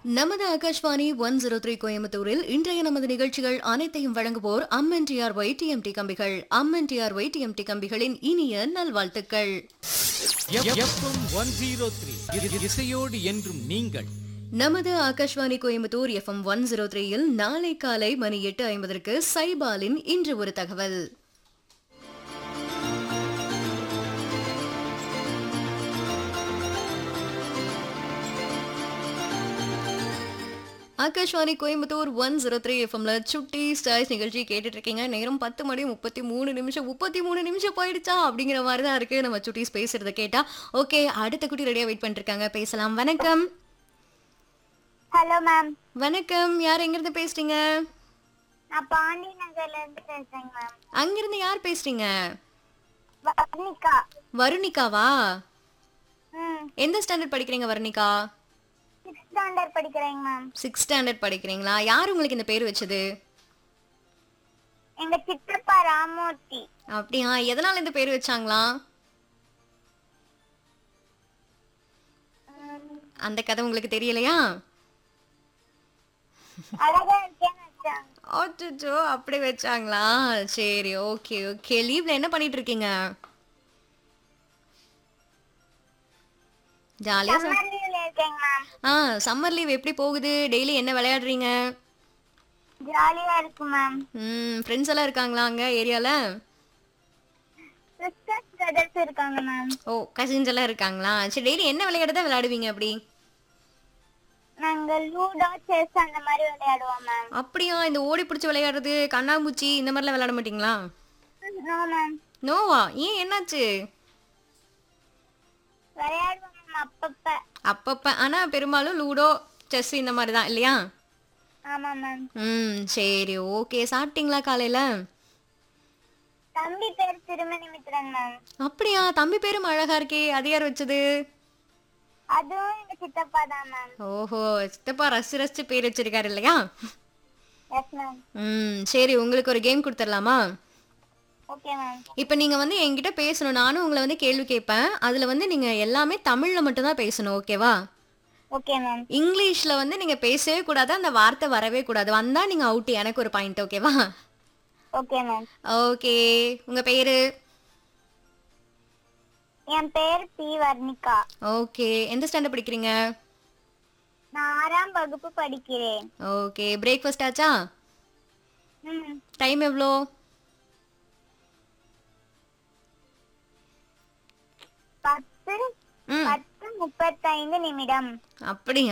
நமது ஆகாஷ்வாணி 103 கோயம்புத்தூரில் இன்றைய நமது நிகழ்ச்சிகள் அனைத்தையும் வழங்குவோர் அம்மன்டிஆர் டிஎம்டி கம்பிகள். அம்மன்டிஆர் டிஎம்டி கம்பிகளின் இனிய நல்வாழ்த்துக்கள். எஃப்எம் 103 இசையோடு என்றும் நீங்கள். நமது ஆகாஷ்வாணி கோயம்புத்தூர் எஃப்எம் 103ல் நாளை காலை மணி 8:50 சைபாலின் இன்று ஒரு தகவல். ஆகாஷ்வாணி கோயம்புத்தூர் 103 எஃப்எம்ல சுட்டி ஸ்டார்ஸ் நிகழ்ச்சி கேட்டுட்டு இருக்கீங்க. நேரம் 10:33 போயிடுச்சா அப்படிங்கிற மாதிரி தான் இருக்கு. நம்ம சுட்டிஸ் பேசுறத கேட்டா ஓகே, அடுத்த குட்டி ரெடியா வெயிட் பண்ணிட்டு இருக்காங்க. பேசலாம். வணக்கம். Hello ma'am. வணக்கம். யார் எங்க இருந்து பேசுறீங்க? நான் பாண்டி நகர்ல இருந்து பேசுறேன் மேம். அங்க இருந்து யார் பேசுறீங்க? வர்ணிகா. வருணிகாவா? ம். எந்த ஸ்டாண்டர்ட் படிக்கிறீங்க வருணிகா? 6th ஸ்டாண்டர்ட் படிக்கிறேன் மேம். 6th ஸ்டாண்டர்ட் படிக்கிறீங்களா? யார் உங்களுக்கு இந்த பேர் வச்சது? எங்க சித்தப்பா ராமூர்த்தி. அப்படியா? எதனால இந்த பேர் வச்சாங்களா? அந்த கதை உங்களுக்கு தெரியலையா? அழகா இருக்கேன்னு வச்சாங்க. அச்சோ, அப்படி வச்சாங்களா? சரி, ஓகே ஓகே. லீவ்ல என்ன பண்ணிட்டு இருக்கீங்க? ஜாலியா சம்மர் லீவ்ல இருக்கேன் மேம். சம்மர் லீவ் எப்படி போகுது? டெய்லி என்ன விளையாடுறீங்க? ஜாலியா இருக்கு மேம். ஃப்ரெண்ட்ஸ் எல்லாம் இருக்காங்களா அங்க ஏரியால? சிஸ்டர்ஸ் பிரதர்ஸ் இருக்காங்க மேம். ஓ, கசின்ஸ் எல்லாம் இருக்காங்களா? சரி, டெய்லி என்ன விளையாடுறதா விளையாடுவீங்க அப்படி? நாங்க லூடோ செஸ் அந்த மாதிரி விளையாடுவோம் மேம். அப்படியா? இந்த ஓடி பிடிச்சி விளையாடுறது, கண்ணாமூச்சி இந்த மாதிரிலாம் விளையாட மாட்டீங்களா? No ma'am. நோவா? ஏன், என்னாச்சு? விளையாடுவோம் மேம் அப்பப்ப. அப்பப்ப. ஆனா பெரும்பாலும் லூடோ செஸ் இந்த மாதிரி தான் இல்லையா? ஆமா மேம். சரி, ஓகே. சாப்பிட்டீங்களா காலையில? தம்பி பேர் திருமணிமித்ரன் மேம். அப்படியா? தம்பி பேரும் அழகா இருக்கே. அது யார் வச்சது? அதுவும் எங்க சித்தப்பா தான் மேம். ஓஹோ, சித்தப்பா ரசிச்சு ரசிச்சு பேர் வச்சிருக்காரு இல்லையா? Yes ma'am. சரி, உங்களுக்கு ஒரு கேம் கொடுத்துடலாமா? Okay ma'am. இப்போ நீங்க வந்து என்கிட்ட பேசணும். நானும் உங்களை வந்து கேள்வி கேட்பேன். அதுல வந்து நீங்க எல்லாமே தமிழ்ல மட்டும் தான் பேசணும். ஓகேவா? Okay ma'am. இங்கிலீஷ்ல வந்து நீங்க பேசவே கூடாது. அந்த வார்த்தை வரவே கூடாது. வந்தா நீங்க அவுட். எனக்கு ஒரு பாயிண்ட். ஓகேவா? Okay ma'am. ஓகே. உங்க பேரு? என் பேர் பி வர்ணிகா. ஓகே. எந்த ஸ்டாண்டர்ட் படிக்கிறீங்க? நான் 6ஆம் வகுப்பு படிக்கிறேன். ஓகே. பிரேக்ஃபாஸ்ட் ஆச்சா? ம். டைம் எவ்வளோ? 10:35 நிமிடம். அப்படியா?